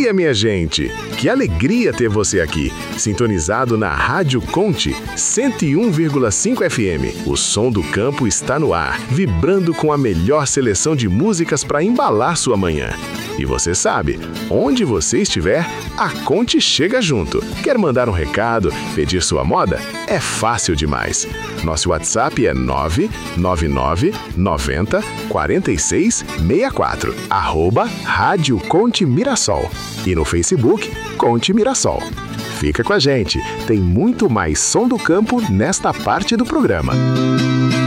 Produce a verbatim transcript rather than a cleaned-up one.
dia, minha gente! Que alegria ter você aqui, sintonizado na Rádio Conte cento e um vírgula cinco F M. O som do campo está no ar, vibrando com a melhor seleção de músicas para embalar sua manhã. E você sabe, onde você estiver, a Conte chega junto. Quer mandar um recado, pedir sua moda? É fácil demais. Nosso WhatsApp é nove nove nove nove zero quatro seis seis quatro, arroba Rádio Conte Mirassol. E no Facebook, Conte Mirassol. Fica com a gente, tem muito mais som do campo nesta parte do programa.